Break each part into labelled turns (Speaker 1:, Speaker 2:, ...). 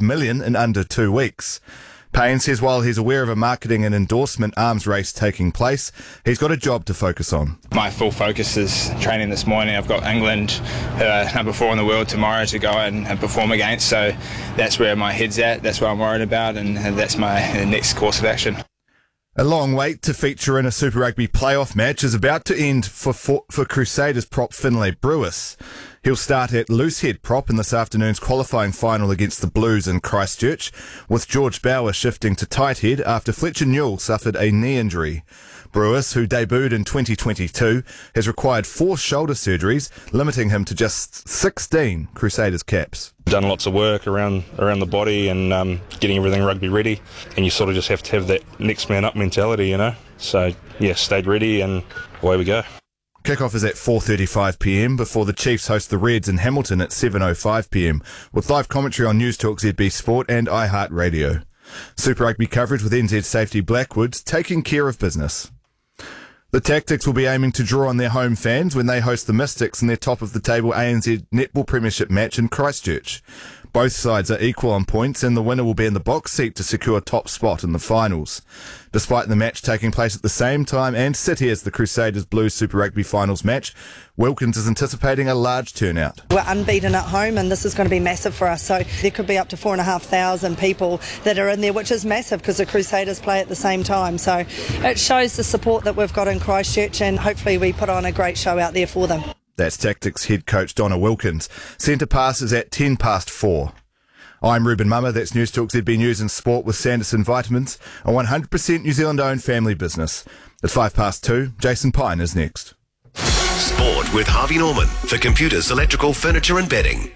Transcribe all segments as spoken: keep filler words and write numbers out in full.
Speaker 1: five million dollars in under two weeks. Payne says while he's aware of a marketing and endorsement arms race taking place, he's got a job to focus on.
Speaker 2: My full focus is training this morning. I've got England, who are number four in the world, tomorrow to go and, and perform against. So that's where my head's at. That's what I'm worried about, and that's my next course of action.
Speaker 1: A long wait to feature in a Super Rugby playoff match is about to end for, for, for Crusaders prop Finlay Brewis. He'll start at loosehead prop in this afternoon's qualifying final against the Blues in Christchurch, with George Bauer shifting to tight head after Fletcher Newell suffered a knee injury. Brewis, who debuted in twenty twenty-two, has required four shoulder surgeries, limiting him to just sixteen Crusaders caps.
Speaker 3: Done lots of work around around the body and um, getting everything rugby ready, and you sort of just have to have that next man up mentality, you know. So, yeah, stayed ready and away we go.
Speaker 1: Kickoff is at four thirty-five p m before the Chiefs host the Reds in Hamilton at seven oh five p m, with live commentary on News Talk Z B Sport and iHeartRadio. Super Rugby coverage with N Z Safety Blackwoods taking care of business. The Tactics will be aiming to draw on their home fans when they host the Mystics in their top-of-the-table A N Z Netball Premiership match in Christchurch. Both sides are equal on points, and the winner will be in the box seat to secure a top spot in the finals. Despite the match taking place at the same time and city as the Crusaders Blues Super Rugby Finals match, Wilkins is anticipating a large turnout.
Speaker 4: We're unbeaten at home, and this is going to be massive for us. So there could be up to four and a half thousand people that are in there, which is massive because the Crusaders play at the same time. So it shows the support that we've got in Christchurch, and hopefully we put on a great show out there for them.
Speaker 1: That's Tactics head coach Donna Wilkins. Centre pass is at ten past four. I'm Ruben Mummer. That's News Talk Z B News and Sport with Sanderson Vitamins, a one hundred percent New Zealand-owned family business. At five past two, Jason Pine is next.
Speaker 5: Sport with Harvey Norman for computers, electrical, furniture and bedding.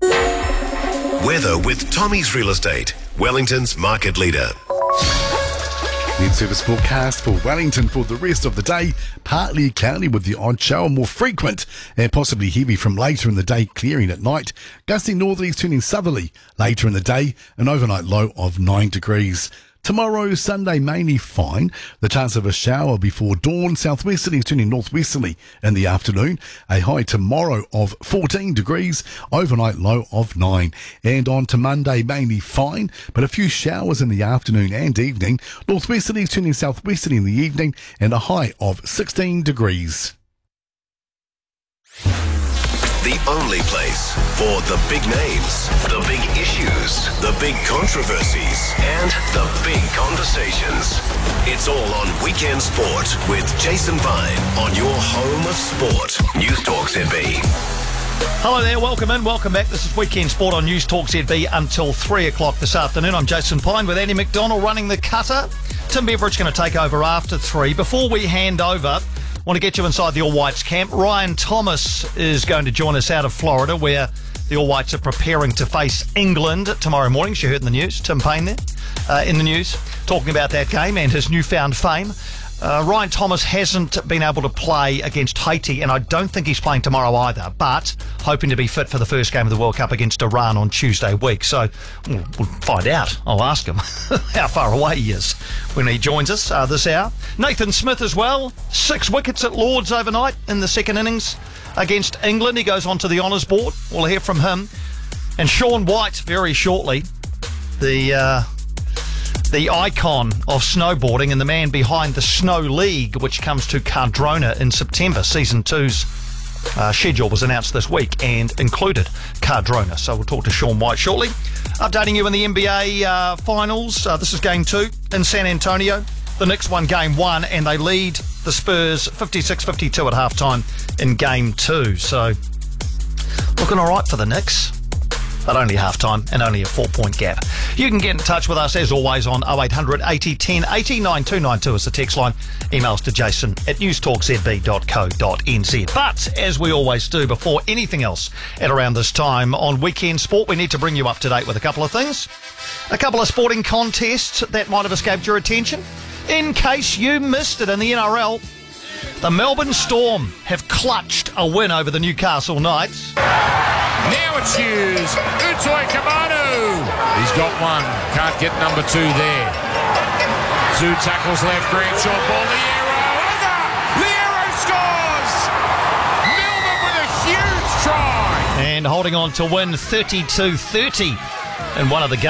Speaker 5: Weather with Tommy's Real Estate, Wellington's market leader.
Speaker 6: Net service forecast for Wellington for the rest of the day. Partly cloudy with the odd shower, more frequent and possibly heavy from later in the day, clearing at night. Gusty northerlies turning southerly later in the day, an overnight low of nine degrees. Tomorrow, Sunday, mainly fine. The chance of a shower before dawn. Southwesterlies turning northwesterly in the afternoon. A high tomorrow of fourteen degrees. Overnight low of nine. And on to Monday, mainly fine, but a few showers in the afternoon and evening. Northwesterlies turning southwesterly in the evening and a high of sixteen degrees.
Speaker 5: The only place for the big names, the big issues, the big controversies, and the big conversations. It's all on Weekend Sport with Jason Vine on your home of sport. News Talk Z B.
Speaker 7: Hello there, welcome in, welcome back. This is Weekend Sport on News Talk Z B until three o'clock this afternoon. I'm Jason Pine with Andy McDonald running the cutter. Tim Beveridge going to take over after three. Before we hand over, I want to get you inside the All Whites camp. Ryan Thomas is going to join us out of Florida, where the All Whites are preparing to face England tomorrow morning. You heard in the news, Tim Payne there uh, in the news, talking about that game and his newfound fame. Uh, Ryan Thomas hasn't been able to play against Haiti, and I don't think he's playing tomorrow either, but hoping to be fit for the first game of the World Cup against Iran on Tuesday week. So we'll, we'll find out. I'll ask him how far away he is when he joins us uh, this hour. Nathan Smith as well. Six wickets at Lords overnight in the second innings against England. He goes on to the honours board. We'll hear from him. And Shaun White very shortly. The... Uh, The icon of snowboarding and the man behind the Snow League, which comes to Cardrona in September. Season two's uh, schedule was announced this week and included Cardrona. So we'll talk to Shaun White shortly. Updating you in the N B A uh, finals. Uh, this is game two in San Antonio. The Knicks won game one and they lead the Spurs fifty-six fifty-two at halftime in game two. So looking all right for the Knicks. But only half-time and only a four-point gap. You can get in touch with us, as always, on oh eight hundred eighty ten eighty. nine two nine two is the text line. Emails to jason at newstalkzb dot co dot n z. But, as we always do, before anything else at around this time on Weekend Sport, we need to bring you up to date with a couple of things. A couple of sporting contests that might have escaped your attention. In case you missed it in the N R L, the Melbourne Storm have clutched a win over the Newcastle Knights.
Speaker 8: Now it's Hughes. Utoi Kamanu. He's got one. Can't get number two there. Two tackles left. Grant short ball. Liero over. Liero scores. Melbourne with a huge try.
Speaker 7: And holding on to win thirty-two thirty in one of the games.